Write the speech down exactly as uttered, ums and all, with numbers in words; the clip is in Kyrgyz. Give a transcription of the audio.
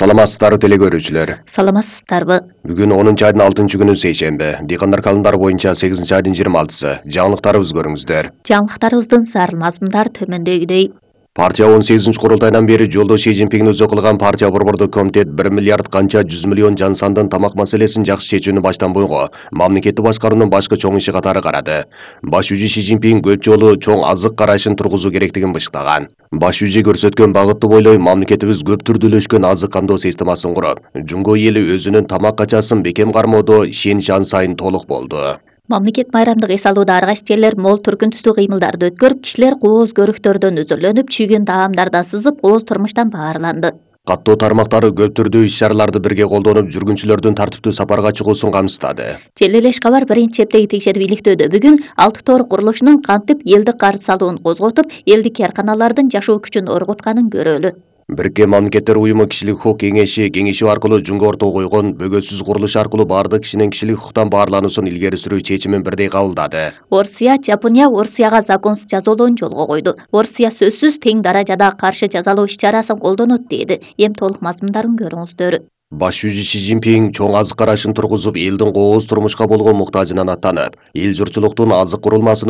Саламатсыздар теле көрүүчүлөр. Саламатсыздарбы? Бүгүн онунчу айдын алтынчы күнү сейшемби. Дыйкандар календары боюнча сегизинчи айдын жыйырма алтысы. Жаңылыктарыбыз көрүңүздөр. Жаңылыктарыбыздын сарыл мазмундары төмөндөгүдөй. Партия он сегизинчи курултайдан бери жолдо Ши Цзиньпин өзү кылган партия борбордук комитет бир миллиард канча жүз миллион жан сандын тамак маселесин жакшы чечүүнү баштан буйго мамлекетти башкаруунун башкы чоң иши катары карады. Баш жүзү Ши Цзиньпин көп жолу чоң азык карашын тургузуу керектигин бышкаган. Баш жүзү көрсөткөн багытты бойлой мамлекетибиз көп түрдүүлөшкөн азык кандоо системасын куруп, Жумго эли өзүнүн тамак качасын бекем кармоодо ишенич ан сайын толук болду. Мамлекет майрамдык эс алууда ар кайсы жерлер мол түркүн түстүү кыймылдарды өткөрүп, кишилер кооз көрүктөрдөн өзүрлөнүп, чүйгөн таамдардан сызып, кооз турмуштан баарланды. Каттоо тармактары көп түрдүү иш-чараларды бирге колдонуп, жүргүнчүлөрдүн тартиптүү сапарга чыгуусун камсыздады. Желилеш кабар биринчи чептеги текшерип иликтөөдө бүгүн алты тоор курулушунун кантип элдик карыз салуун козготуп, элдик карканалардын жашоо күчүн оргутканын көрөлү. Бириккен Мамлекеттер уюму кишилик укук кеңеши кеңешүү аркылуу Жумго ортого койгон бөгөтсүз курулуш аркылуу баардык кишинин кишилик укуктан баарлануусун илгери сүрүү чечимин бирдей кабылдады. Орусия, Жапония Орусияга законсуз жазалоону жолго койду. Орусия сөзсүз тең даражада каршы жазалоо иш-чарасын колдонот деди. Эми толук мазмундарын көрүңүздөр. Баш жүзү Ши Цзиньпин чоң азык карашын тургузуп, элдин кооз турмушка болгон муктажынан аттанып, эл журтчулуктун азык курулмасынын